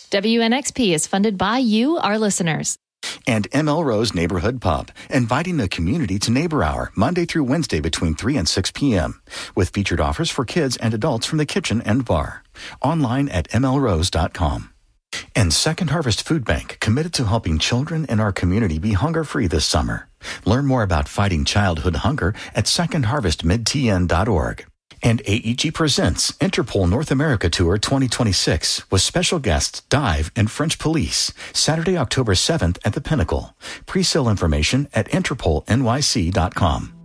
WNXP is funded by you, our listeners. And ML Rose Neighborhood Pub, inviting the community to Neighbor Hour, Monday through Wednesday between 3 and 6 p.m., with featured offers for kids and adults from the kitchen and bar. Online at mlrose.com. And Second Harvest Food Bank, committed to helping children in our community be hunger-free this summer. Learn more about fighting childhood hunger at secondharvestmidtn.org. And AEG presents Interpol North America Tour 2026 with special guests Dive and French Police, Saturday, October 7th at the Pinnacle. Pre-sale information at interpolnyc.com.